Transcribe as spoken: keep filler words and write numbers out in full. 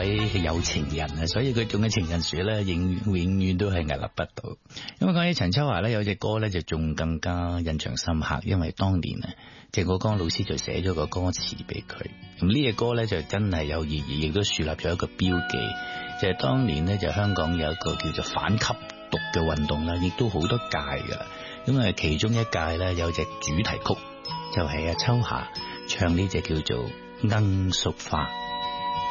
位有情人啊，所以佢種嘅情人樹咧，永永遠都係屹立不倒。因為講起陳秋霞咧，有隻歌咧就仲更加印象深刻，因為當年啊，鄭國江老師就寫咗個歌詞俾佢。咁呢隻歌咧就真係有意義，亦都樹立咗一個標記。就係、是、當年咧，就香港有一個叫做反吸毒嘅運動啦，亦都好多屆噶啦。咁啊，其中一屆咧有隻主題曲，就係阿秋霞唱呢隻叫做《罌粟花》。